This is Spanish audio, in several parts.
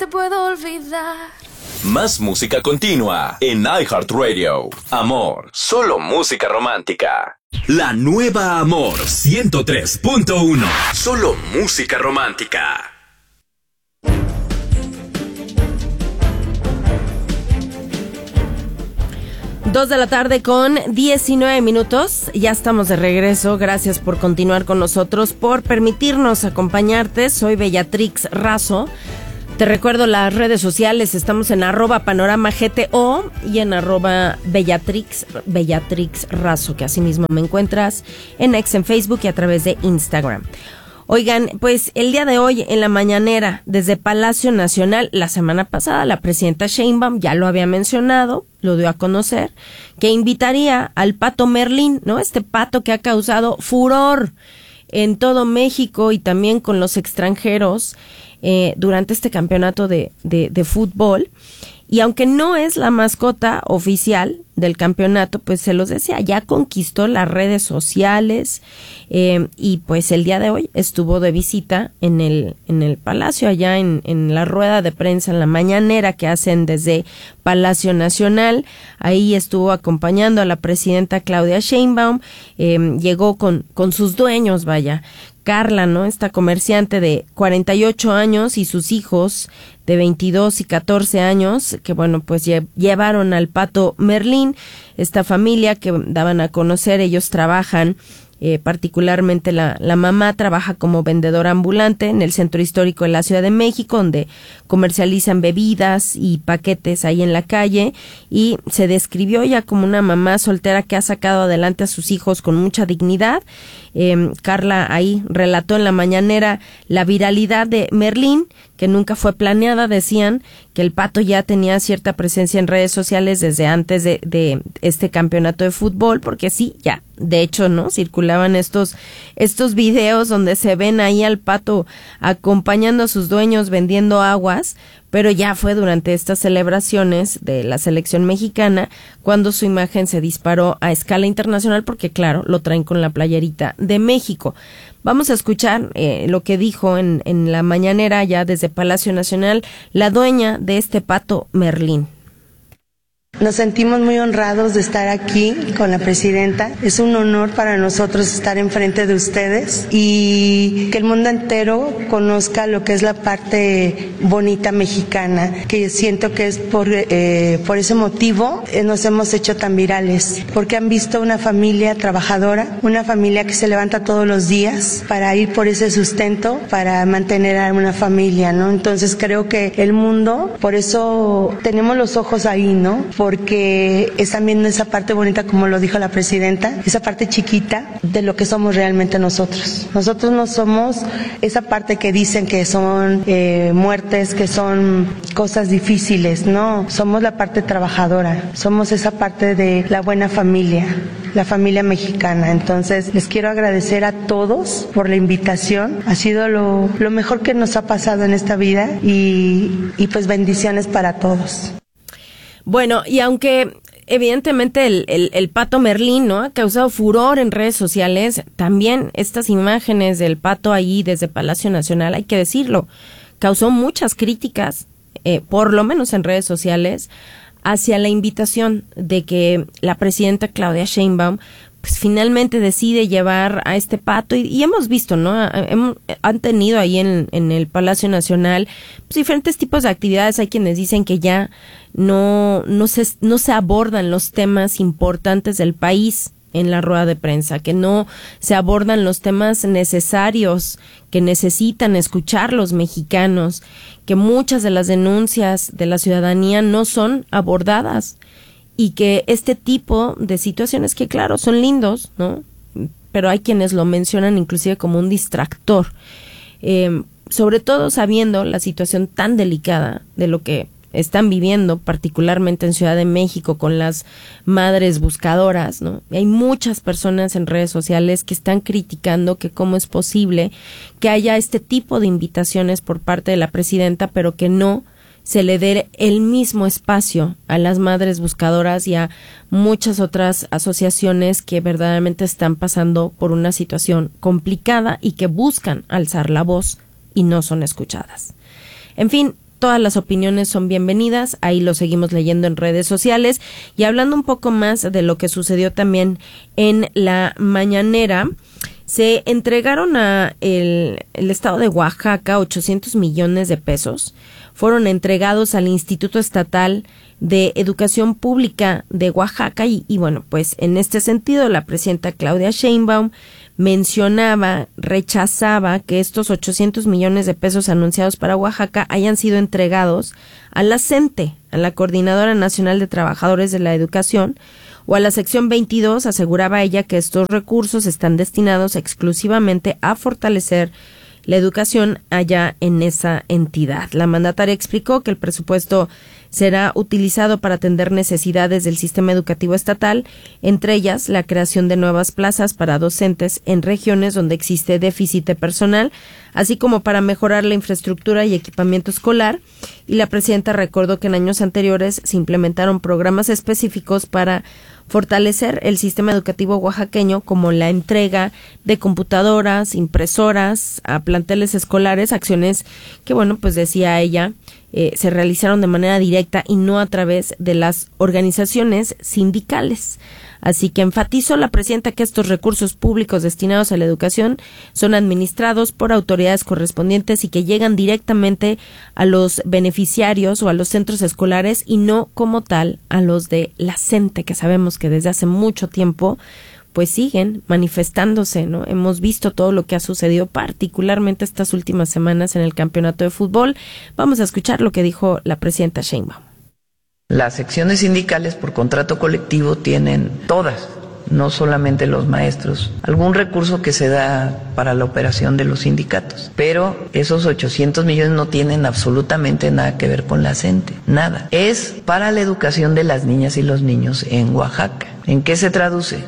te puedo olvidar. Más música continua en iHeartRadio. Amor, solo música romántica. La nueva Amor 103.1. Solo música romántica. 2 de la tarde con 19 minutos. Ya estamos de regreso. Gracias por continuar con nosotros, por permitirnos acompañarte. Soy Bellatrix Razo. Te recuerdo las redes sociales. Estamos en @panoramagto y en @Bellatrix Razo, que así mismo me encuentras en X, en Facebook y a través de Instagram. Oigan, pues el día de hoy en la mañanera desde Palacio Nacional, la semana pasada la presidenta Sheinbaum ya lo había mencionado, lo dio a conocer, que invitaría al pato Merlín, ¿no? Este pato que ha causado furor en todo México y también con los extranjeros durante este campeonato de fútbol. Y aunque no es la mascota oficial del campeonato, pues se los decía, ya conquistó las redes sociales y pues el día de hoy estuvo de visita en el Palacio, allá en la rueda de prensa, en la mañanera que hacen desde Palacio Nacional. Ahí estuvo acompañando a la presidenta Claudia Sheinbaum, llegó con sus dueños, vaya, Carla, ¿no? Esta comerciante de 48 años y sus hijos de 22 y 14 años, que bueno, pues llevaron al pato Merlín, esta familia que daban a conocer. Ellos trabajan, particularmente la mamá trabaja como vendedora ambulante en el Centro Histórico de la Ciudad de México, donde comercializan bebidas y paquetes ahí en la calle, y se describió ya como una mamá soltera que ha sacado adelante a sus hijos con mucha dignidad. Carla ahí relató en la mañanera la viralidad de Merlín, que nunca fue planeada. Decían que el pato ya tenía cierta presencia en redes sociales desde antes de este campeonato de fútbol, porque sí, ya, de hecho, ¿no? Circulaban estos videos donde se ven ahí al pato acompañando a sus dueños vendiendo aguas, pero ya fue durante estas celebraciones de la selección mexicana cuando su imagen se disparó a escala internacional, porque claro, lo traen con la playerita de México. Vamos a escuchar lo que dijo en la mañanera ya desde Palacio Nacional la dueña de este pato Merlín. Nos sentimos muy honrados de estar aquí con la presidenta. Es un honor para nosotros estar enfrente de ustedes y que el mundo entero conozca lo que es la parte bonita mexicana, que siento que es por ese motivo nos hemos hecho tan virales, porque han visto una familia trabajadora, una familia que se levanta todos los días para ir por ese sustento, para mantener a una familia, ¿no? Entonces creo que el mundo, por eso tenemos los ojos ahí, ¿no? Porque están viendo esa parte bonita, como lo dijo la presidenta, esa parte chiquita de lo que somos realmente nosotros. Nosotros no somos esa parte que dicen que son muertes, que son cosas difíciles, no, somos la parte trabajadora, somos esa parte de la buena familia, la familia mexicana. Entonces les quiero agradecer a todos por la invitación, ha sido lo mejor que nos ha pasado en esta vida y pues bendiciones para todos. Bueno, y aunque evidentemente el pato Merlín, ¿no?, ha causado furor en redes sociales, también estas imágenes del pato ahí desde Palacio Nacional, hay que decirlo, causó muchas críticas, por lo menos en redes sociales, hacia la invitación de que la presidenta Claudia Sheinbaum pues finalmente decide llevar a este pato y hemos visto, ¿no? Han tenido ahí en el Palacio Nacional pues diferentes tipos de actividades. Hay quienes dicen que ya no se abordan los temas importantes del país en la rueda de prensa, que no se abordan los temas necesarios que necesitan escuchar los mexicanos, que muchas de las denuncias de la ciudadanía no son abordadas. Y que este tipo de situaciones que claro son lindos, ¿no?, pero hay quienes lo mencionan inclusive como un distractor, sobre todo sabiendo la situación tan delicada de lo que están viviendo, particularmente en Ciudad de México con las madres buscadoras, ¿no? Hay muchas personas en redes sociales que están criticando que cómo es posible que haya este tipo de invitaciones por parte de la presidenta, pero que no se le dé el mismo espacio a las madres buscadoras y a muchas otras asociaciones que verdaderamente están pasando por una situación complicada y que buscan alzar la voz y no son escuchadas. En fin, todas las opiniones son bienvenidas, ahí lo seguimos leyendo en redes sociales. Y hablando un poco más de lo que sucedió también en la mañanera, se entregaron a el estado de Oaxaca 800 millones de pesos. Fueron entregados al Instituto Estatal de Educación Pública de Oaxaca y bueno, pues en este sentido la presidenta Claudia Sheinbaum rechazaba que estos 800 millones de pesos anunciados para Oaxaca hayan sido entregados a la CENTE, a la Coordinadora Nacional de Trabajadores de la Educación, o a la sección 22. Aseguraba ella que estos recursos están destinados exclusivamente a fortalecer la educación allá en esa entidad. La mandataria explicó que el presupuesto será utilizado para atender necesidades del sistema educativo estatal, entre ellas la creación de nuevas plazas para docentes en regiones donde existe déficit de personal, así como para mejorar la infraestructura y equipamiento escolar. Y la presidenta recordó que en años anteriores se implementaron programas específicos para fortalecer el sistema educativo oaxaqueño, como la entrega de computadoras, impresoras a planteles escolares, acciones que, bueno, pues decía ella, se realizaron de manera directa y no a través de las organizaciones sindicales. Así que enfatizó la presidenta que estos recursos públicos destinados a la educación son administrados por autoridades correspondientes y que llegan directamente a los beneficiarios o a los centros escolares y no como tal a los de la CENTE, que sabemos que desde hace mucho tiempo pues siguen manifestándose, ¿no? Hemos visto todo lo que ha sucedido, particularmente estas últimas semanas en el campeonato de fútbol. Vamos a escuchar lo que dijo la presidenta Sheinbaum. Las secciones sindicales por contrato colectivo tienen todas, no solamente los maestros, algún recurso que se da para la operación de los sindicatos, pero esos 800 millones no tienen absolutamente nada que ver con la CENTE, nada. Es para la educación de las niñas y los niños en Oaxaca. ¿En qué se traduce?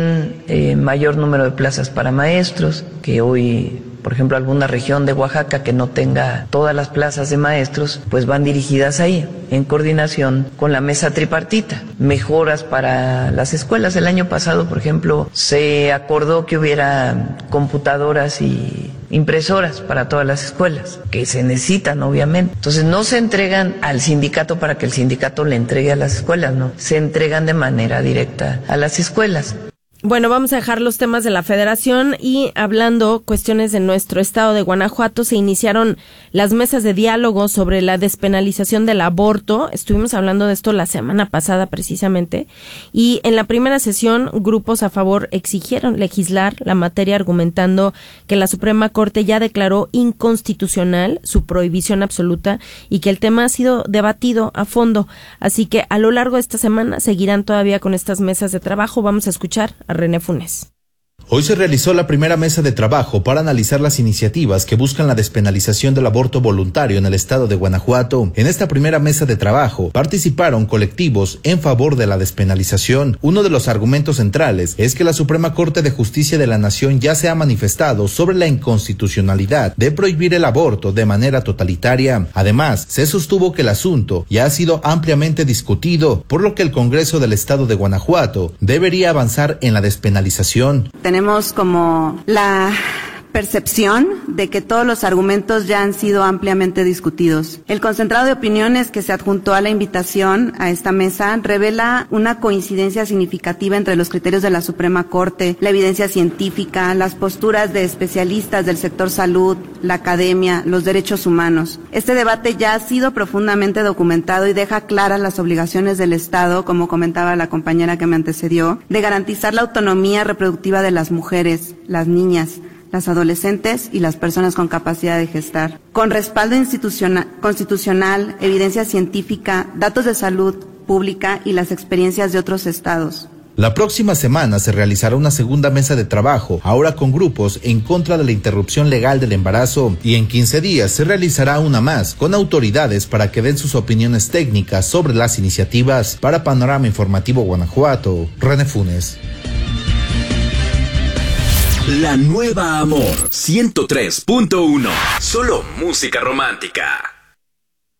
En mayor número de plazas para maestros, que hoy, por ejemplo, alguna región de Oaxaca que no tenga todas las plazas de maestros, pues van dirigidas ahí, en coordinación con la mesa tripartita. Mejoras para las escuelas. El año pasado, por ejemplo, se acordó que hubiera computadoras y impresoras para todas las escuelas, que se necesitan, obviamente. Entonces, no se entregan al sindicato para que el sindicato le entregue a las escuelas, no. Se entregan de manera directa a las escuelas. Bueno, vamos a dejar los temas de la Federación y hablando cuestiones de nuestro estado de Guanajuato, se iniciaron las mesas de diálogo sobre la despenalización del aborto. Estuvimos hablando de esto la semana pasada precisamente y en la primera sesión grupos a favor exigieron legislar la materia argumentando que la Suprema Corte ya declaró inconstitucional su prohibición absoluta y que el tema ha sido debatido a fondo. Así que a lo largo de esta semana seguirán todavía con estas mesas de trabajo. Vamos a escuchar a René Funes. Hoy se realizó la primera mesa de trabajo para analizar las iniciativas que buscan la despenalización del aborto voluntario en el estado de Guanajuato. En esta primera mesa de trabajo participaron colectivos en favor de la despenalización. Uno de los argumentos centrales es que la Suprema Corte de Justicia de la Nación ya se ha manifestado sobre la inconstitucionalidad de prohibir el aborto de manera totalitaria. Además, se sostuvo que el asunto ya ha sido ampliamente discutido, por lo que el Congreso del estado de Guanajuato debería avanzar en la despenalización. Tenemos como la percepción de que todos los argumentos ya han sido ampliamente discutidos. El concentrado de opiniones que se adjuntó a la invitación a esta mesa revela una coincidencia significativa entre los criterios de la Suprema Corte, la evidencia científica, las posturas de especialistas del sector salud, la academia, los derechos humanos. Este debate ya ha sido profundamente documentado y deja claras las obligaciones del Estado, como comentaba la compañera que me antecedió, de garantizar la autonomía reproductiva de las mujeres, las niñas, las adolescentes y las personas con capacidad de gestar. Con respaldo constitucional, evidencia científica, datos de salud pública y las experiencias de otros estados. La próxima semana se realizará una segunda mesa de trabajo, ahora con grupos en contra de la interrupción legal del embarazo, y en 15 días se realizará una más con autoridades para que den sus opiniones técnicas sobre las iniciativas. Para Panorama Informativo Guanajuato, René Funes. La nueva Amor 103.1. Solo música romántica.